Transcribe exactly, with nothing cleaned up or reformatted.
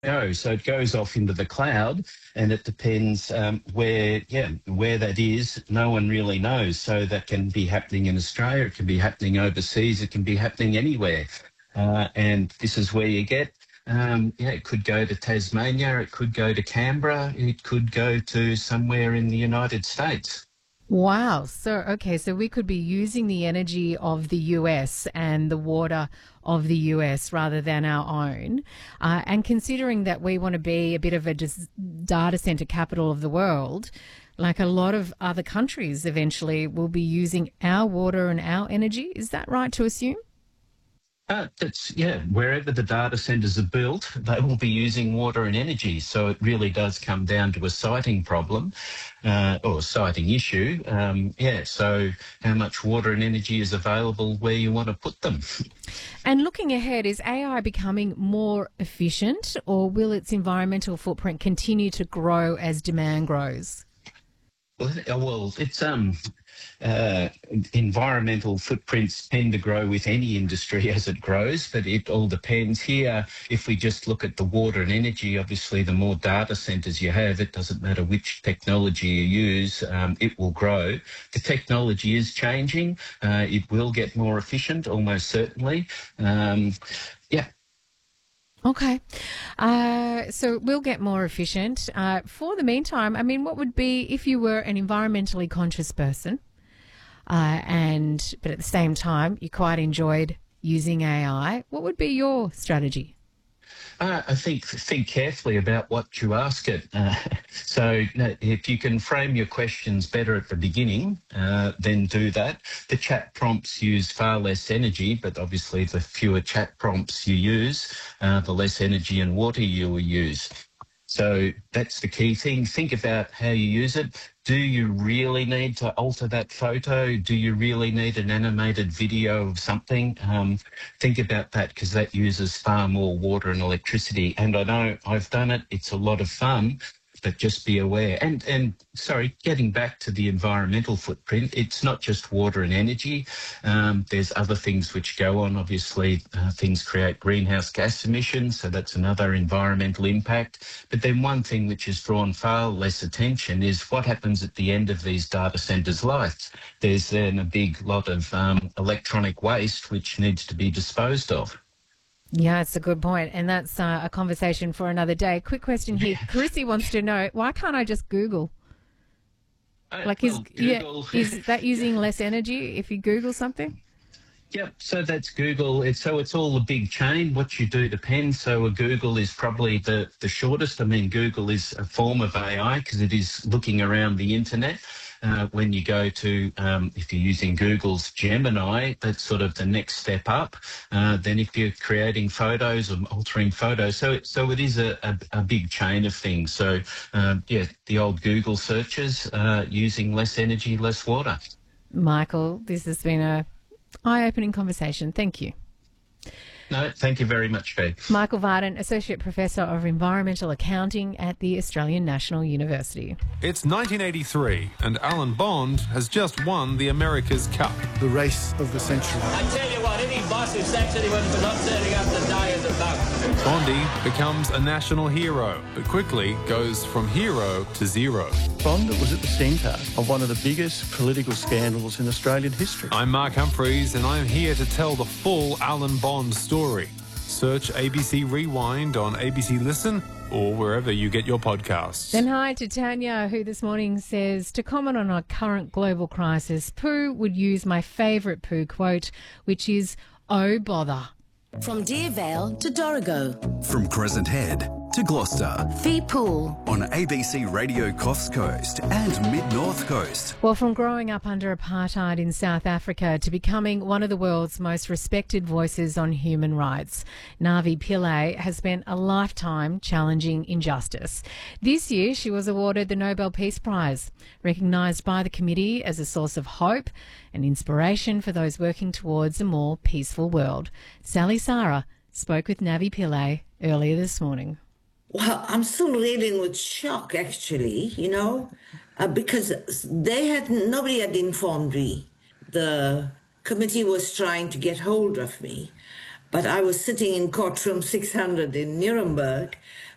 go. So it goes off into the cloud, and it depends um, where, yeah, where that is. No one really knows. So that can be happening in Australia. It can be happening overseas. It can be happening anywhere. Uh, and this is where you get. Um, yeah, it could go to Tasmania. It could go to Canberra. It could go to somewhere in the United States. Wow. So, okay, so we could be using the energy of the U S and the water of the U S rather than our own. Uh, and considering that we want to be a bit of a dis- data center capital of the world, like a lot of other countries eventually will be using our water and our energy. Is that right to assume? Uh, that's, yeah, wherever the data centres are built, they will be using water and energy. So it really does come down to a siting problem uh, or a siting issue. Um, yeah, so how much water and energy is available where you want to put them. And looking ahead, is A I becoming more efficient, or will its environmental footprint continue to grow as demand grows? Well, it's um, uh, environmental footprints tend to grow with any industry as it grows, but it all depends. Here, if we just look at the water and energy, obviously the more data centres you have, it doesn't matter which technology you use, um, it will grow. The technology is changing. Uh, it will get more efficient, almost certainly. Um, yeah. Okay. Uh, so we'll get more efficient. Uh, for the meantime, I mean, what would be, if you were an environmentally conscious person, uh, and but at the same time you quite enjoyed using A I, what would be your strategy? Uh, I think think carefully about what you ask it. Uh, so you know, if you can frame your questions better at the beginning, uh, then do that. The chat prompts use far less energy, but obviously the fewer chat prompts you use, uh, the less energy and water you will use. So that's the key thing. Think about how you use it. Do you really need to alter that photo? Do you really need an animated video of something? Um, think about that, because that uses far more water and electricity. And I know I've done it. It's a lot of fun, but just be aware. And, and sorry, getting back to the environmental footprint, it's not just water and energy. Um, there's other things which go on. Obviously, uh, things create greenhouse gas emissions, so that's another environmental impact. But then one thing which is drawn far less attention is what happens at the end of these data centres' lives. There's then a big lot of um, electronic waste which needs to be disposed of. Yeah, it's a good point. And that's uh, a conversation for another day. Quick question here. Chrissy wants to know, why can't I just Google? Uh, Like, is, well, Google. yeah, is that using less energy if you Google something? Yep, so that's Google. It's, so it's all a big chain. What you do depends. So a Google is probably the, the shortest. I mean, Google is a form of A I because it is looking around the internet. Uh, when you go to, um, if you're using Google's Gemini, that's sort of the next step up. Uh, then if you're creating photos or altering photos, so it, so it is a, a, a big chain of things. So, um, yeah, the old Google searches uh, using less energy, less water. Michael, this has been a eye-opening conversation. Thank you. No, thank you very much, Faye. Michael Varden, Associate Professor of Environmental Accounting at the Australian National University. It's nineteen eighty-three and Alan Bond has just won the America's Cup. The race of the century. I tell you what, any boss who sacks anyone for not turning up the day is a bug. Bondy becomes a national hero, but quickly goes from hero to zero. Bond was at the centre of one of the biggest political scandals in Australian history. I'm Mark Humphreys and I'm here to tell the full Alan Bond story. Search A B C Rewind on A B C Listen or wherever you get your podcasts. Then hi to Tanya, who this morning says, to comment on our current global crisis, Pooh would use my favourite Pooh quote, which is, oh bother. From Deervale to Dorrigo. From Crescent Head to Gloucester. Fee Pool. On A B C Radio Coffs Coast and Mid-North Coast. Well, from growing up under apartheid in South Africa to becoming one of the world's most respected voices on human rights, Navi Pillay has spent a lifetime challenging injustice. This year, she was awarded the Nobel Peace Prize, recognised by the committee as a source of hope and inspiration for those working towards a more peaceful world. Sally Sarah spoke with Navi Pillay earlier this morning. Well, I'm still reeling with shock, actually, you know, uh, because they had nobody had informed me. The committee was trying to get hold of me, but I was sitting in courtroom six hundred in Nuremberg